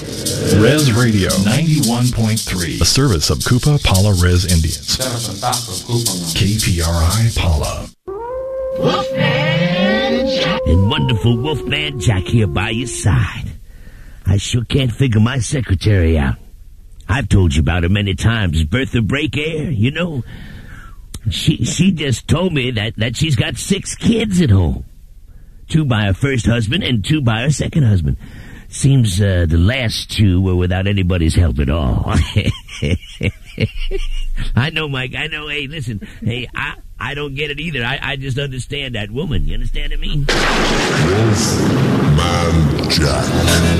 Res Radio 91.3, a service of Kupa Pala Res Indians. KPRI Pala. Wolfman Jack. And wonderful Wolfman Jack here by your side. I sure can't figure my secretary out. I've told you about her many times. Bertha Breakair, you know. She just told me that she's got 6 kids at home. 2 by her first husband and 2 by her second husband. Seems the last 2 were without anybody's help at all. I know, Mike. I know. Hey, listen. Hey, I don't get it either. I just understand that woman. You understand what I mean? Wolfman Jack.